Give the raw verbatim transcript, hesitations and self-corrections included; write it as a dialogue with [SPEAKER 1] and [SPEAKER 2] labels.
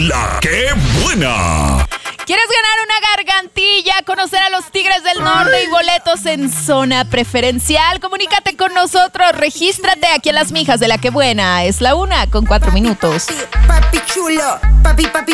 [SPEAKER 1] La que buena.
[SPEAKER 2] ¿Quieres ganar una gargantilla, conocer a los Tigres del Norte y boletos en zona preferencial? Comunícate con nosotros, regístrate aquí en Las Mijas de La que buena. Es la una con cuatro minutos.
[SPEAKER 3] Papi chulo, papi, papi.